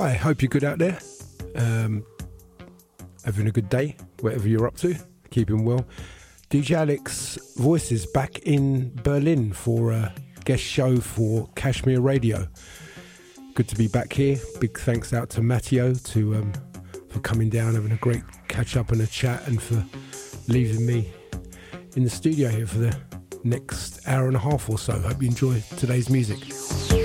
Hi, hope you're good out there. Having a good day, whatever you're up to, keeping well. DJ Alex Voices back in Berlin for a guest show for Kashmir Radio. Good to be back here. Big thanks out to Matteo for coming down, having a great catch up and a chat, and for leaving me in the studio here for the next hour and a half or so. Hope you enjoy today's music.